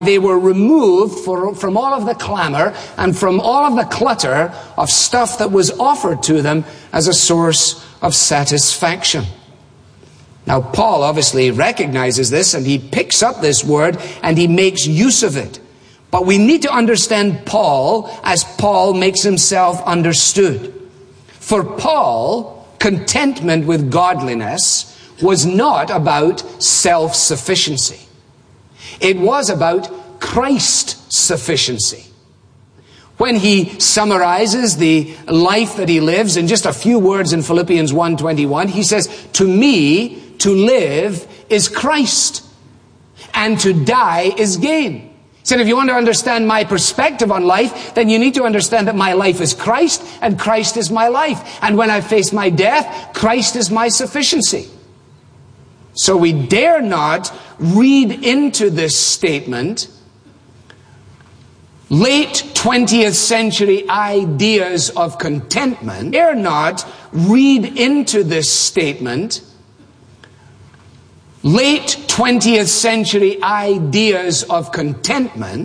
They were removed from all of the clamor and from all of the clutter of stuff that was offered to them as a source of satisfaction. Now, Paul obviously recognizes this, and he picks up this word and he makes use of it. But we need to understand Paul as Paul makes himself understood. For Paul, contentment with godliness was not about self-sufficiency. It was about Christ's sufficiency. When he summarizes the life that he lives in just a few words in Philippians 1:21, he says, "To me, to live is Christ, and to die is gain." He said, if you want to understand my perspective on life, then you need to understand that my life is Christ, and Christ is my life. And when I face my death, Christ is my sufficiency. So we dare not read into this statement late 20th century ideas of contentment. Dare not read into this statement late 20th century ideas of contentment